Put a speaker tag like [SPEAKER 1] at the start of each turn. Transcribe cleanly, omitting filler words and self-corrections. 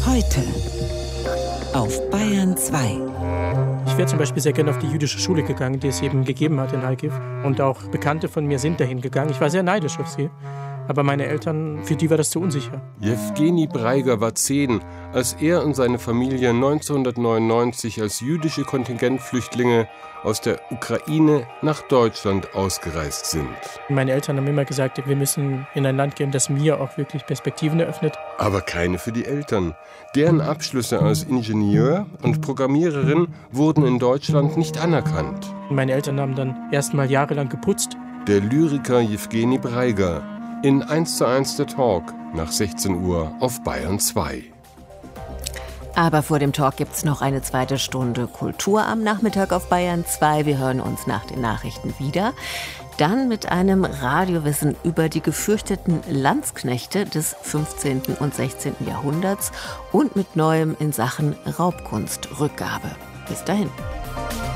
[SPEAKER 1] Heute auf Bayern 2.
[SPEAKER 2] Ich wäre zum Beispiel sehr gerne auf die jüdische Schule gegangen, die es eben gegeben hat in Harkiv. Und auch Bekannte von mir sind dahin gegangen. Ich war sehr neidisch auf sie. Aber meine Eltern, für die war das zu unsicher.
[SPEAKER 3] Jewgeni Breiger war 10, als er und seine Familie 1999 als jüdische Kontingentflüchtlinge aus der Ukraine nach Deutschland ausgereist sind.
[SPEAKER 2] Meine Eltern haben immer gesagt, wir müssen in ein Land gehen, das mir auch wirklich Perspektiven eröffnet.
[SPEAKER 3] Aber keine für die Eltern. Deren Abschlüsse als Ingenieur und Programmiererin wurden in Deutschland nicht anerkannt.
[SPEAKER 2] Meine Eltern haben dann erst mal jahrelang geputzt.
[SPEAKER 3] Der Lyriker Jewgeni Breiger in 1:1 der Talk nach 16 Uhr auf Bayern 2.
[SPEAKER 4] Aber vor dem Talk gibt's noch eine zweite Stunde Kultur am Nachmittag auf Bayern 2. Wir hören uns nach den Nachrichten wieder. Dann mit einem Radiowissen über die gefürchteten Landsknechte des 15. und 16. Jahrhunderts und mit Neuem in Sachen Raubkunstrückgabe. Bis dahin.